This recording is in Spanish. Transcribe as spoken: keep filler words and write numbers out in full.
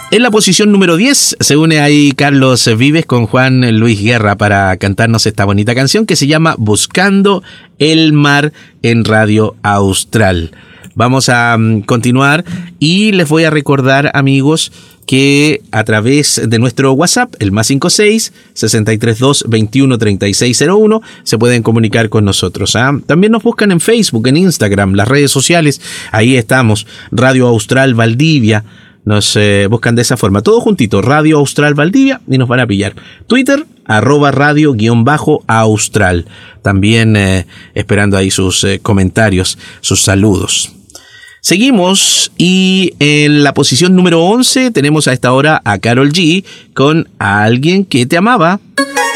En la posición número diez se une ahí Carlos Vives con Juan Luis Guerra para cantarnos esta bonita canción que se llama Buscando el Mar en Radio Austral. Vamos a um, continuar y les voy a recordar, amigos, que a través de nuestro WhatsApp, el más cincuenta y seis, sesenta y tres dos, veintiuno, treinta y seis cero uno, se pueden comunicar con nosotros. ¿ah? También nos buscan en Facebook, en Instagram, las redes sociales, ahí estamos, Radio Austral Valdivia. Nos eh, buscan de esa forma, todo juntito, Radio Austral Valdivia, y nos van a pillar. Twitter, arroba radio guión bajo austral. También eh, esperando ahí sus eh, comentarios, sus saludos. Seguimos y en la posición número once tenemos a esta hora a Karol G con A Alguien que te amaba.